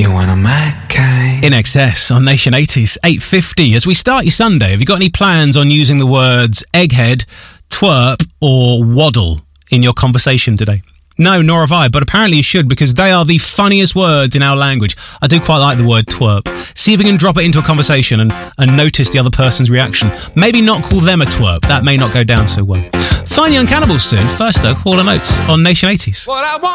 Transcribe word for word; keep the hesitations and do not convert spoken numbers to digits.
You want a Mackay? In Excess on Nation eighties, eight fifty. As we start your Sunday, have you got any plans on using the words egghead, twerp or waddle in your conversation today? No, nor have I, but apparently you should, because they are the funniest words in our language. I do quite like the word twerp. See if you can drop it into a conversation and, and notice the other person's reaction. Maybe not call them a twerp. That may not go down so well. Fine Young Cannibals soon. First though, Hall and Oates on Nation eighties. What I want